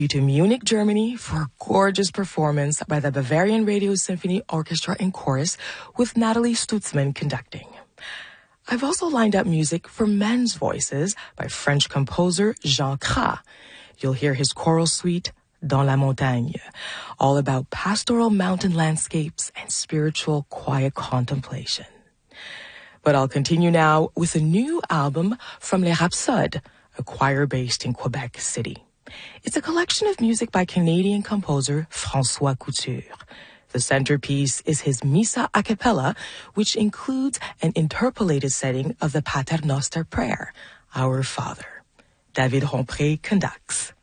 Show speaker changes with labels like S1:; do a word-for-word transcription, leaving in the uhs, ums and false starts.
S1: to Munich, Germany for a gorgeous performance by the Bavarian Radio Symphony Orchestra and Chorus with Natalie Stutzmann conducting. I've also lined up music for men's voices by French composer Jean Cras. You'll hear his choral suite, Dans la Montagne, all about pastoral mountain landscapes and spiritual quiet contemplation. But I'll continue now with a new album from Les Rhapsodes, a choir based in Quebec City. It's a collection of music by Canadian composer François Couture. The centerpiece is his Missa a cappella, which includes an interpolated setting of the Pater Noster prayer, Our Father. David Rompré conducts.